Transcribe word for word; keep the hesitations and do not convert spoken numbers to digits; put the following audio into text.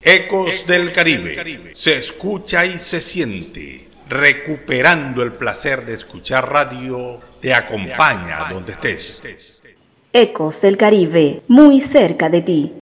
Ecos del Caribe. Se escucha y se siente. Recuperando el placer de escuchar radio, te acompaña donde estés. Ecos del Caribe, muy cerca de ti.